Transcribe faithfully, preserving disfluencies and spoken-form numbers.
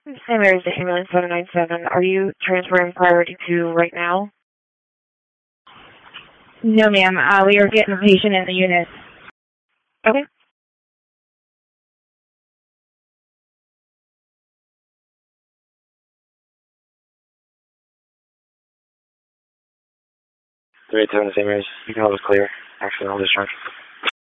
Saint Mary's to ambulance seven nine seven. Are you transferring priority to right now? No, ma'am. Uh, we are getting a patient in the unit. Okay. three eight seven to Saint Mary's. You can hold us clear. Accidental discharge.